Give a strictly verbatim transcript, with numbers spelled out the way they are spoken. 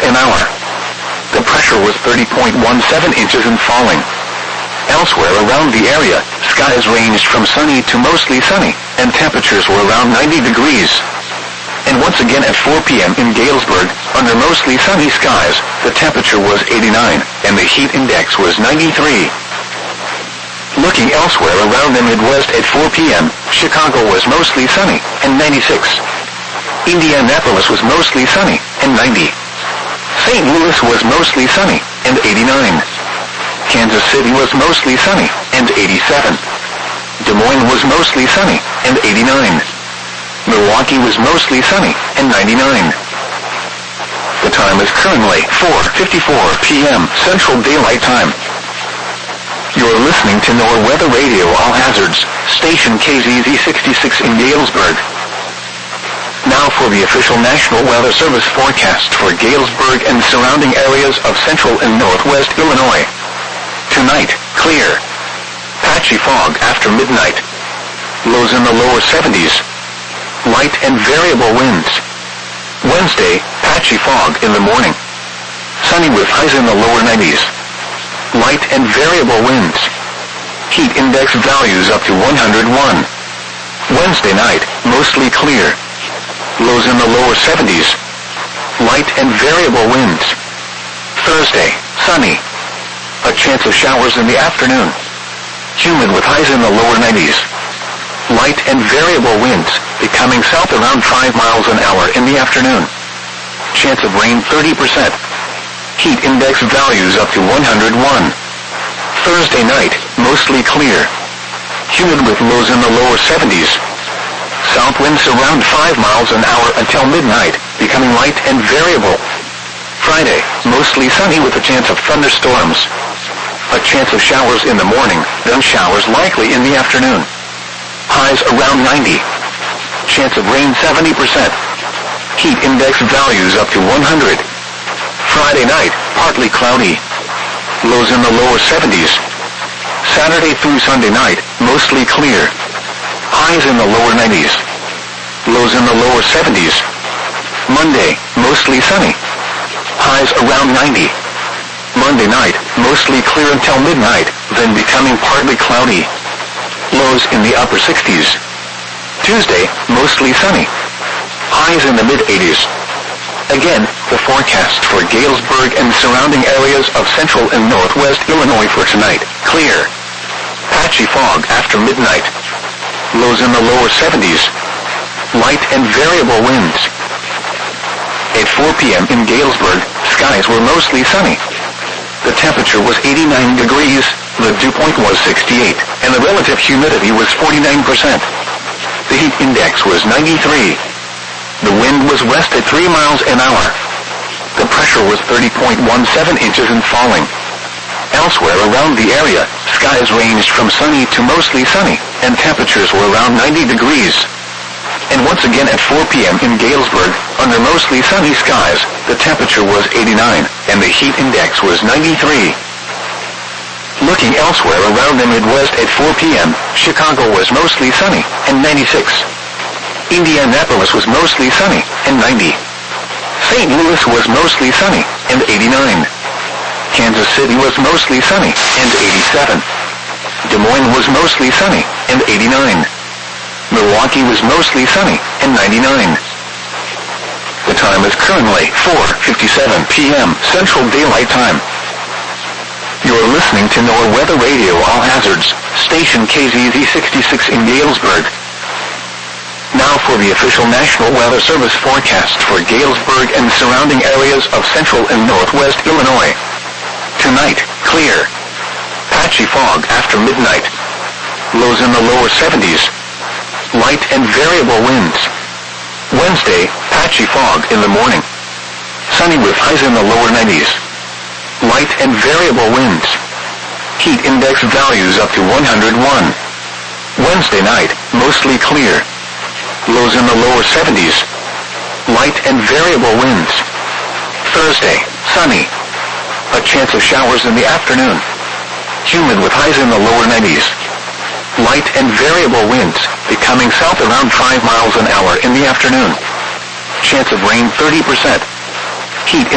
an hour. The pressure was thirty point one seven inches and falling. Elsewhere around the area, skies ranged from sunny to mostly sunny, and temperatures were around ninety degrees. And once again at four p.m. in Galesburg, under mostly sunny skies, the temperature was eighty-nine, and the heat index was ninety-three. Looking elsewhere around the Midwest at four p.m., Chicago was mostly sunny, and ninety-six. Indianapolis was mostly sunny, and ninety. Saint Louis was mostly sunny, and eighty-nine. Kansas City was mostly sunny, and eighty-seven. Des Moines was mostly sunny, and eighty-nine. Milwaukee was mostly sunny, and ninety-nine. The time is currently four fifty-four p.m. Central Daylight Time. You're listening to NOAA Weather Radio All Hazards, station K Z Z sixty-six in Galesburg. Now for the official National Weather Service forecast for Galesburg and surrounding areas of central and northwest Illinois. Tonight, clear. Patchy fog after midnight. Lows in the lower seventies. Light and variable winds. Wednesday, patchy fog in the morning. Sunny with highs in the lower nineties. Light and variable winds. Heat index values up to one hundred one. Wednesday night, mostly clear. Lows in the lower seventies. Light and variable winds. Thursday, sunny. A chance of showers in the afternoon. Humid with highs in the lower nineties. Light and variable winds, becoming south around five miles an hour in the afternoon. Chance of rain thirty percent. Heat index values up to one hundred one. Thursday night, mostly clear. Humid with lows in the lower seventies. South winds around five miles an hour until midnight, becoming light and variable. Friday, mostly sunny with a chance of thunderstorms. A chance of showers in the morning, then showers likely in the afternoon. Highs around ninety. Chance of rain seventy percent. Heat index values up to one hundred. Friday night, partly cloudy. Lows in the lower seventies. Saturday through Sunday night, mostly clear. Highs in the lower nineties. Lows in the lower seventies. Monday, mostly sunny. Highs around ninety. Monday night, mostly clear until midnight, then becoming partly cloudy. Lows in the upper sixties. Tuesday, mostly sunny. Highs in the mid-eighties. Again, the forecast for Galesburg and surrounding areas of central and northwest Illinois for tonight. Clear. Patchy fog after midnight. Lows in the lower seventies. Light and variable winds. At four p.m. in Galesburg, skies were mostly sunny. The temperature was eighty-nine degrees, the dew point was sixty-eight, and the relative humidity was forty-nine percent. The heat index was ninety-three. The wind was west at three miles an hour. The pressure was thirty point one seven inches and falling. Elsewhere around the area, skies ranged from sunny to mostly sunny, and temperatures were around ninety degrees. And once again at four p.m. in Galesburg, under mostly sunny skies, the temperature was eighty-nine, and the heat index was ninety-three. Looking elsewhere around the Midwest at four p.m., Chicago was mostly sunny, and ninety-six. Indianapolis was mostly sunny, and ninety. Saint Louis was mostly sunny, and eighty-nine. Kansas City was mostly sunny, and eighty-seven. Des Moines was mostly sunny, and eighty-nine. Milwaukee was mostly sunny, and ninety-nine. The time is currently four fifty-seven p.m. Central Daylight Time. You're listening to NOAA Weather Radio All Hazards, station K Z Z sixty-six in Galesburg. Now for the official National Weather Service forecast for Galesburg and surrounding areas of central and northwest Illinois. Tonight, clear. Patchy fog after midnight. Lows in the lower seventies. Light and variable winds. Wednesday, patchy fog in the morning. Sunny with highs in the lower nineties. Light and variable winds. Heat index values up to one hundred one. Wednesday night, mostly clear. Lows in the lower seventies. Light and variable winds. Thursday, sunny. A chance of showers in the afternoon. Humid with highs in the lower nineties. Light and variable winds, becoming south around five miles an hour in the afternoon. Chance of rain thirty percent. Heat